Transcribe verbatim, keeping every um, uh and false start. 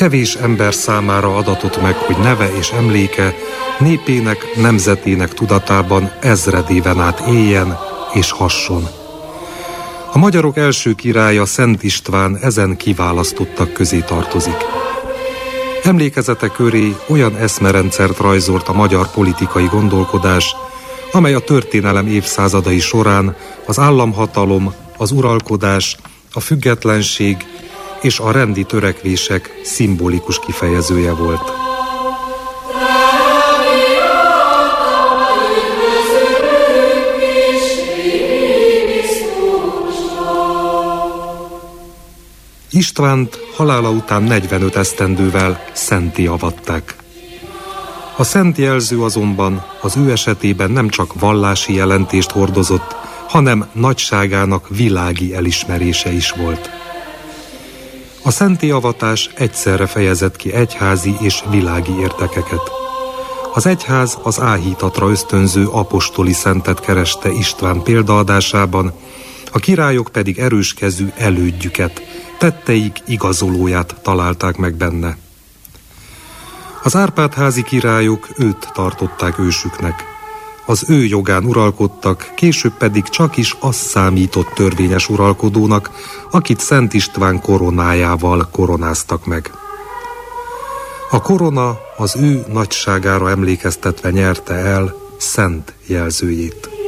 kevés ember számára adatott meg, hogy neve és emléke népének, nemzetének tudatában ezredéven át éljen és hasson. A magyarok első királya, Szent István ezen kiválasztottak közé tartozik. Emlékezete köré olyan eszmerendszert rajzolt a magyar politikai gondolkodás, amely a történelem évszázadai során az államhatalom, az uralkodás, a függetlenség és a rendi törekvések szimbolikus kifejezője volt. Istvánt halála után negyvenöt esztendővel szentté avatták. A szent jelző azonban az ő esetében nem csak vallási jelentést hordozott, hanem nagyságának világi elismerése is volt. A szentté avatás egyszerre fejezett ki egyházi és világi érdekeket. Az egyház az áhítatra ösztönző apostoli szentet kereste István példaadásában, a királyok pedig erőskezű elődjüket, tetteik igazolóját találták meg benne. Az Árpád-házi királyok őt tartották ősüknek. Az ő jogán uralkodtak, később pedig csak is az számított törvényes uralkodónak, akit Szent István koronájával koronáztak meg. A korona az ő nagyságára emlékeztetve nyerte el szent jelzőjét.